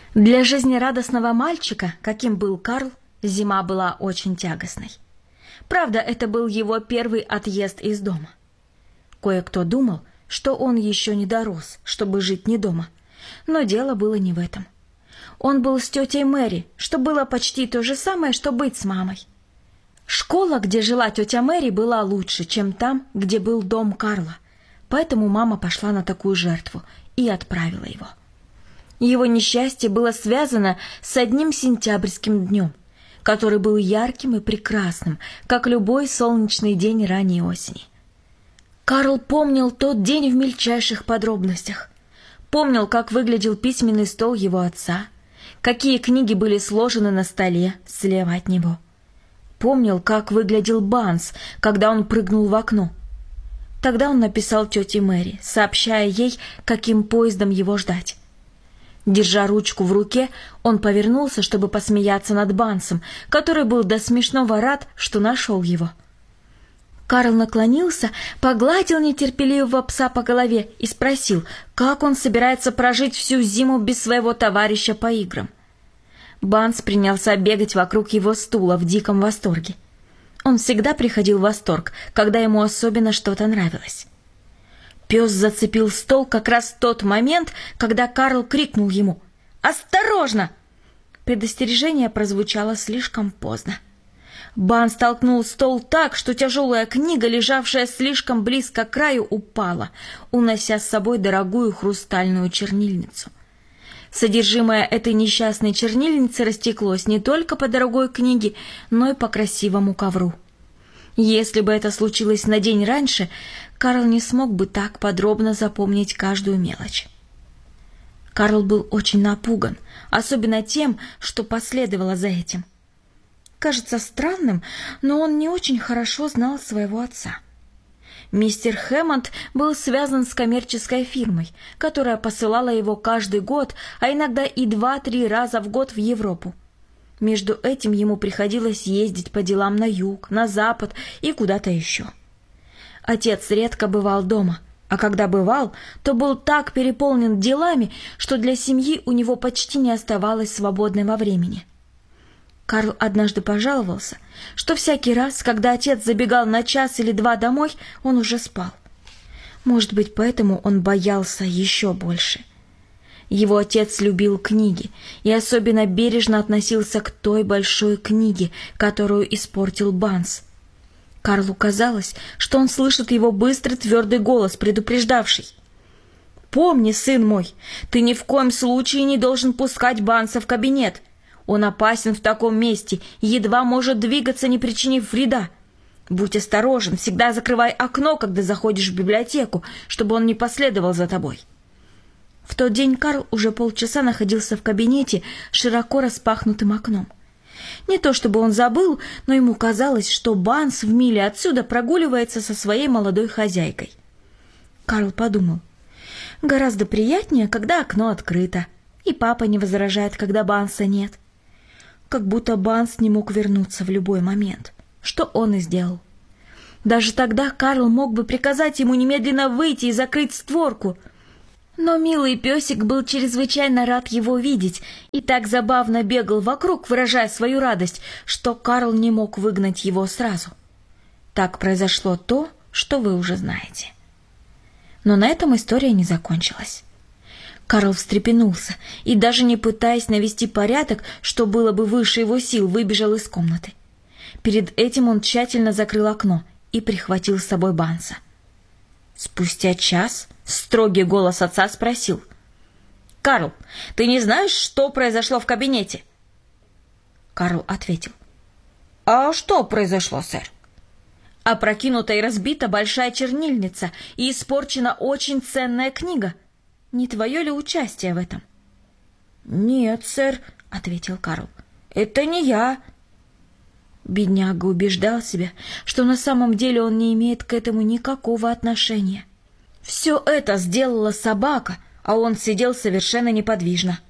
Для жизнерадостного мальчика, каким был Карл, зима была очень тягостной. Правда, это был его первый отъезд из дома. Кое-кто думал, что он еще не дорос, чтобы жить не дома, но дело было не в этом. Он был с тетей Мэри, что было почти то же самое, что быть с мамой. Школа, где жила тетя Мэри, была лучше, чем там, где был дом Карла, поэтому мама пошла на такую жертву и отправила его. Его несчастье было связано с одним сентябрьским днем, который был ярким и прекрасным, как любой солнечный день ранней осени. Карл помнил тот день в мельчайших подробностях. Помнил, как выглядел письменный стол его отца, какие книги были сложены на столе слева от него. Помнил, как выглядел Банс, когда он прыгнул в окно. Тогда он написал тете Мэри, сообщая ей, каким поездом его ждать. Держа ручку в руке, он повернулся, чтобы посмеяться над Бансом, который был до смешного рад, что нашел его. Карл наклонился, погладил нетерпеливого пса по голове и спросил, как он собирается прожить всю зиму без своего товарища по играм. Банс принялся бегать вокруг его стула в диком восторге. Он всегда приходил в восторг, когда ему особенно что-то нравилось. Пес зацепил стол как раз в тот момент, когда Карл крикнул ему «Осторожно!». Предостережение прозвучало слишком поздно. Банс толкнул стол так, что тяжелая книга, лежавшая слишком близко к краю, упала, унося с собой дорогую хрустальную чернильницу. Содержимое этой несчастной чернильницы растеклось не только по дорогой книге, но и по красивому ковру. Если бы это случилось на день раньше, Карл не смог бы так подробно запомнить каждую мелочь. Карл был очень напуган, особенно тем, что последовало за этим. Кажется странным, но он не очень хорошо знал своего отца. Мистер Хэммонд был связан с коммерческой фирмой, которая посылала его каждый год, а иногда и 2-3 раза в год в Европу. Между этим ему приходилось ездить по делам на юг, на запад и куда-то еще. Отец редко бывал дома, а когда бывал, то был так переполнен делами, что для семьи у него почти не оставалось свободного времени. Карл однажды пожаловался, что всякий раз, когда отец забегал на час или 2 домой, он уже спал. Может быть, поэтому он боялся еще больше. Его отец любил книги и особенно бережно относился к той большой книге, которую испортил Банс. Карлу казалось, что он слышит его быстрый твердый голос, предупреждавший: «Помни, сын мой, ты ни в коем случае не должен пускать Банса в кабинет. Он опасен в таком месте и едва может двигаться, не причинив вреда. Будь осторожен, всегда закрывай окно, когда заходишь в библиотеку, чтобы он не последовал за тобой». В тот день Карл уже полчаса находился в кабинете с широко распахнутым окном. Не то чтобы он забыл, но ему казалось, что Банс в миле отсюда прогуливается со своей молодой хозяйкой. Карл подумал: гораздо приятнее, когда окно открыто, и папа не возражает, когда Банса нет. Как будто Банс не мог вернуться в любой момент, что он и сделал. Даже тогда Карл мог бы приказать ему немедленно выйти и закрыть створку. Но милый песик был чрезвычайно рад его видеть и так забавно бегал вокруг, выражая свою радость, что Карл не мог выгнать его сразу. Так произошло то, что вы уже знаете. Но на этом история не закончилась. Карл встрепенулся и, даже не пытаясь навести порядок, что было бы выше его сил, выбежал из комнаты. Перед этим он тщательно закрыл окно и прихватил с собой Банса. Спустя час строгий голос отца спросил: «Карл, ты не знаешь, что произошло в кабинете?» Карл ответил: «А что произошло, сэр?» «Опрокинута и разбита большая чернильница и испорчена очень ценная книга. Не твое ли участие в этом?» «Нет, сэр», — ответил Карл, — «это не я». Бедняга убеждал себя, что на самом деле он не имеет к этому никакого отношения. Все это сделала собака, а он сидел совершенно неподвижно.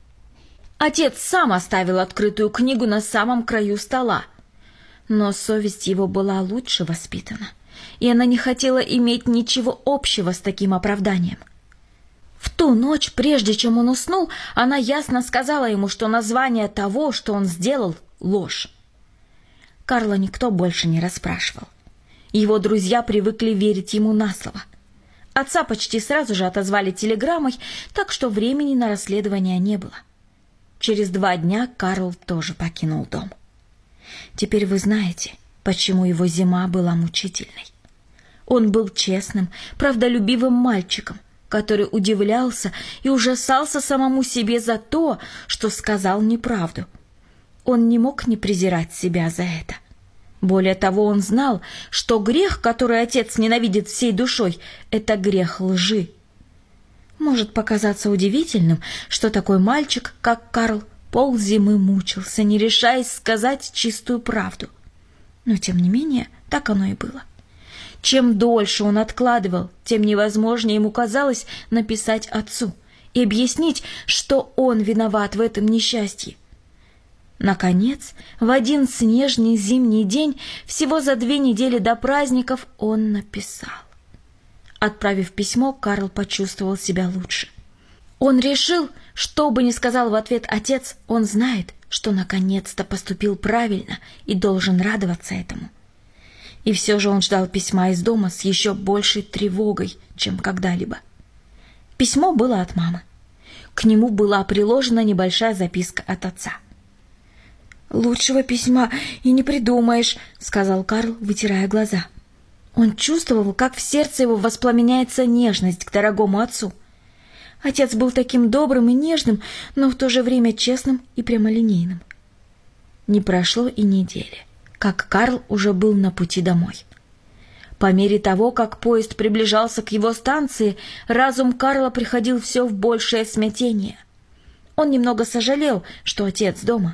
Отец сам оставил открытую книгу на самом краю стола, но совесть его была лучше воспитана, и она не хотела иметь ничего общего с таким оправданием. В ту ночь, прежде чем он уснул, она ясно сказала ему, что название того, что он сделал, — ложь. Карла никто больше не расспрашивал. Его друзья привыкли верить ему на слово. Отца почти сразу же отозвали телеграммой, так что времени на расследование не было. Через 2 дня Карл тоже покинул дом. Теперь вы знаете, почему его зима была мучительной. Он был честным, правдолюбивым мальчиком, который удивлялся и ужасался самому себе за то, что сказал неправду. Он не мог не презирать себя за это. Более того, он знал, что грех, который отец ненавидит всей душой, — это грех лжи. Может показаться удивительным, что такой мальчик, как Карл, ползимы мучился, не решаясь сказать чистую правду. Но, тем не менее, так оно и было. Чем дольше он откладывал, тем невозможнее ему казалось написать отцу и объяснить, что он виноват в этом несчастье. Наконец, в один снежный зимний день, всего за 2 недели до праздников, он написал. Отправив письмо, Карл почувствовал себя лучше. Он решил, что бы ни сказал в ответ отец, он знает, что наконец-то поступил правильно и должен радоваться этому. И все же он ждал письма из дома с еще большей тревогой, чем когда-либо. Письмо было от мамы. К нему была приложена небольшая записка от отца. «Лучшего письма и не придумаешь», — сказал Карл, вытирая глаза. Он чувствовал, как в сердце его воспламеняется нежность к дорогому отцу. Отец был таким добрым и нежным, но в то же время честным и прямолинейным. Не прошло и недели, как Карл уже был на пути домой. По мере того, как поезд приближался к его станции, разум Карла приходил все в большее смятение. Он немного сожалел, что отец дома.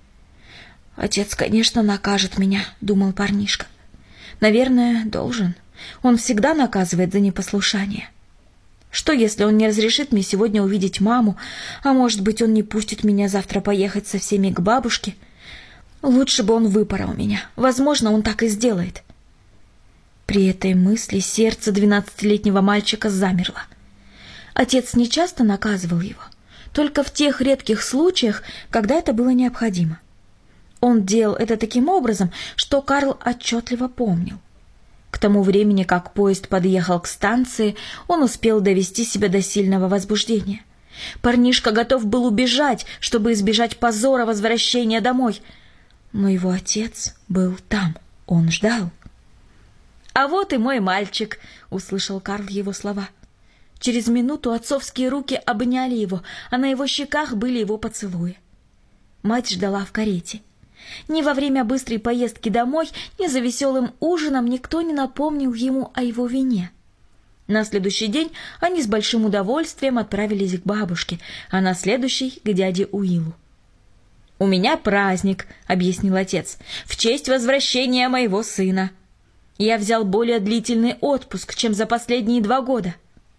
«Отец, конечно, накажет меня», — думал парнишка. «Наверное, должен. Он всегда наказывает за непослушание. Что, если он не разрешит мне сегодня увидеть маму, а может быть, он не пустит меня завтра поехать со всеми к бабушке? Лучше бы он выпорол меня. Возможно, он так и сделает». При этой мысли сердце 12-летнего мальчика замерло. Отец не часто наказывал его, только в тех редких случаях, когда это было необходимо. Он делал это таким образом, что Карл отчетливо помнил. К тому времени, как поезд подъехал к станции, он успел довести себя до сильного возбуждения. Парнишка готов был убежать, чтобы избежать позора возвращения домой. Но его отец был там, он ждал. «А вот и мой мальчик», — услышал Карл его слова. Через минуту отцовские руки обняли его, а на его щеках были его поцелуи. Мать ждала в карете. Ни во время быстрой поездки домой, ни за веселым ужином никто не напомнил ему о его вине. На следующий день они с большим удовольствием отправились к бабушке, а на следующий — к дяде Уиллу. «У меня праздник», — объяснил отец, — «в честь возвращения моего сына. Я взял более длительный отпуск, чем за последние 2 года».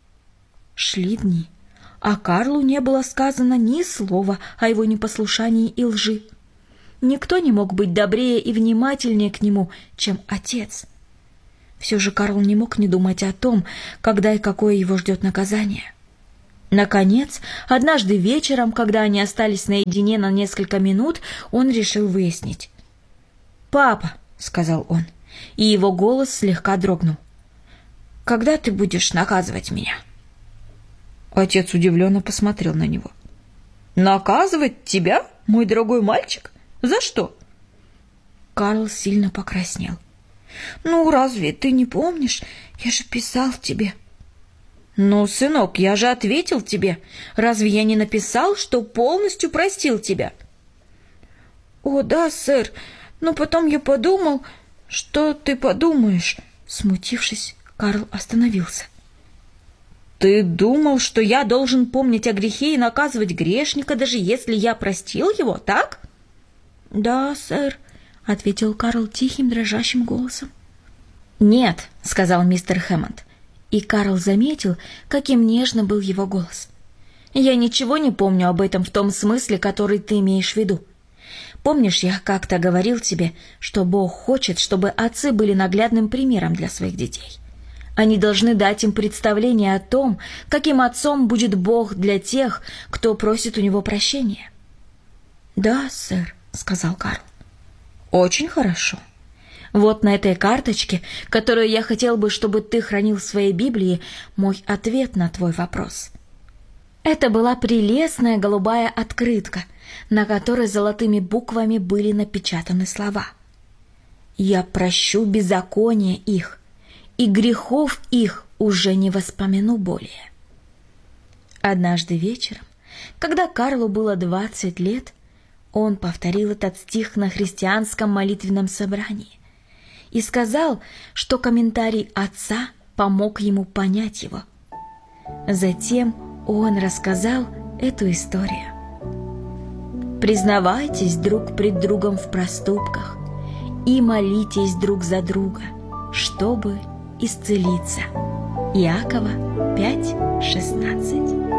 Шли дни, а Карлу не было сказано ни слова о его непослушании и лжи. Никто не мог быть добрее и внимательнее к нему, чем отец. Все же Карл не мог не думать о том, когда и какое его ждет наказание. Наконец, однажды вечером, когда они остались наедине на несколько минут, он решил выяснить. «Папа», — сказал он, и его голос слегка дрогнул, — «когда ты будешь наказывать меня?» Отец удивленно посмотрел на него. «Наказывать тебя, мой дорогой мальчик? За что?» Карл сильно покраснел. «Ну, разве ты не помнишь? Я же писал тебе». «Ну, сынок, я же ответил тебе. Разве я не написал, что полностью простил тебя?» «О, да, сэр, но потом я подумал, что ты подумаешь». Смутившись, Карл остановился. «Ты думал, что я должен помнить о грехе и наказывать грешника, даже если я простил его, так?» «Да, сэр», — ответил Карл тихим, дрожащим голосом. «Нет», — сказал мистер Хэммонд, и Карл заметил, каким нежным был его голос. «Я ничего не помню об этом в том смысле, который ты имеешь в виду. Помнишь, я как-то говорил тебе, что Бог хочет, чтобы отцы были наглядным примером для своих детей? Они должны дать им представление о том, каким отцом будет Бог для тех, кто просит у него прощения. «Да, сэр», — сказал Карл. «Очень хорошо. Вот на этой карточке, которую я хотел бы, чтобы ты хранил в своей Библии, мой ответ на твой вопрос». Это была прелестная голубая открытка, на которой золотыми буквами были напечатаны слова: «Я прощу беззаконие их, и грехов их уже не воспомяну более». Однажды вечером, когда Карлу было 20 лет, он повторил этот стих на христианском молитвенном собрании и сказал, что комментарий отца помог ему понять его. Затем он рассказал эту историю. «Признавайтесь друг пред другом в проступках и молитесь друг за друга, чтобы исцелиться». Иакова 5:16.